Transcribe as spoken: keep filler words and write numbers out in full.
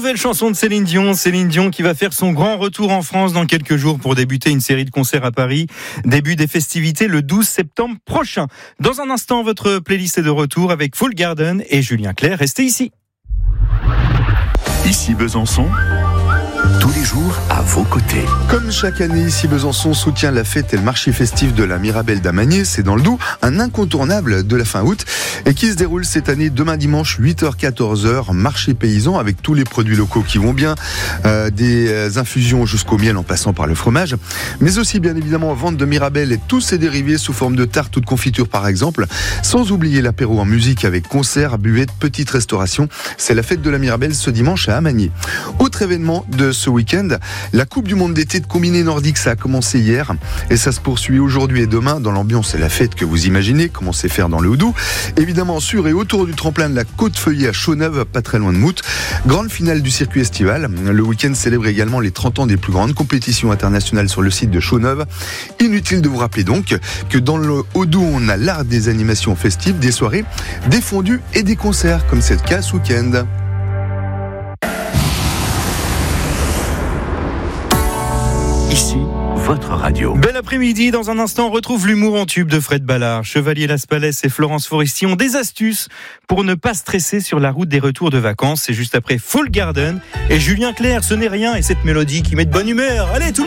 nouvelle chanson de Céline Dion. Céline Dion qui va faire son grand retour en France dans quelques jours pour débuter une série de concerts à Paris. Début des festivités le douze septembre prochain. Dans un instant, votre playlist est de retour avec Full Garden et Julien Clerc. Restez ici. Ici Besançon, tous les jours à vos côtés. Comme chaque année, ici Besançon soutient la fête et le marché festif de la Mirabelle d'Amagné, c'est dans le Doubs, un incontournable de la fin août et qui se déroule cette année demain dimanche huit heures quatorze heures, marché paysan avec tous les produits locaux qui vont bien, euh, des infusions jusqu'au miel en passant par le fromage, mais aussi bien évidemment vente de Mirabelle et tous ses dérivés sous forme de tarte ou de confiture par exemple, sans oublier l'apéro en musique avec concerts, buvettes, petites restaurations. C'est la fête de la Mirabelle ce dimanche à Amagné. Autre événement de ce week-end, la Coupe du Monde d'été de combiné nordique, ça a commencé hier et ça se poursuit aujourd'hui et demain dans l'ambiance et la fête que vous imaginez, comment c'est faire dans le Houdou. Évidemment sur et autour du tremplin de la Côte-Feuillée à Chaux-Neuve, pas très loin de Mout. Grande finale du circuit estival. Le week-end célèbre également les trente ans des plus grandes compétitions internationales sur le site de Chaux-Neuve. Inutile de vous rappeler donc que dans le Houdou, on a l'art des animations festives, des soirées, des fondus et des concerts, comme c'est le cas ce week-end. Ici, votre radio. Bel après-midi, dans un instant, on retrouve l'humour en tube de Fred Ballard. Chevalier Laspalès et Florence Foresti ont des astuces pour ne pas stresser sur la route des retours de vacances. C'est juste après Full Garden et Julien Clerc, ce n'est rien, et cette mélodie qui met de bonne humeur. Allez, tout